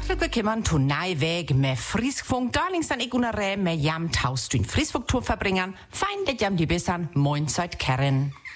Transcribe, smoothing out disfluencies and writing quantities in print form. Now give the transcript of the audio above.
Hjertelig velkommen til Nejvæg med Friskfunk. Darlingsen ikke under ræ med jam tavstyn. Friskfunk-turforbringeren. Fein lidt jam de bedste. Moin Zeit Karen.